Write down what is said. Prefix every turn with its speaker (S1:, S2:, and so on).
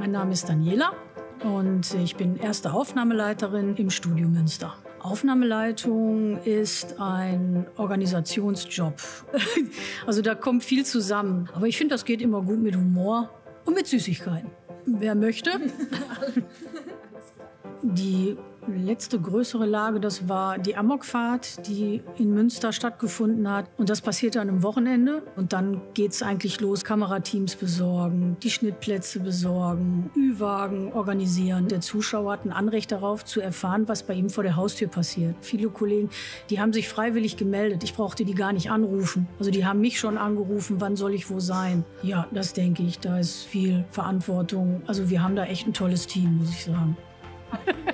S1: Mein Name ist Daniela und ich bin erste Aufnahmeleiterin im Studio Münster. Aufnahmeleitung ist ein Organisationsjob. Also da kommt viel zusammen. Aber ich finde, das geht immer gut mit Humor und mit Süßigkeiten. Wer möchte? Die letzte größere Lage, das war die Amokfahrt, die in Münster stattgefunden hat. Und das passierte an einem Wochenende. Und dann geht es eigentlich los, Kamerateams besorgen, die Schnittplätze besorgen, Ü-Wagen organisieren. Der Zuschauer hat ein Anrecht darauf, zu erfahren, was bei ihm vor der Haustür passiert. Viele Kollegen, die haben sich freiwillig gemeldet. Ich brauchte die gar nicht anrufen. Also die haben mich schon angerufen, wann soll ich wo sein. Ja, das denke ich, da ist viel Verantwortung. Also wir haben da echt ein tolles Team, muss ich sagen.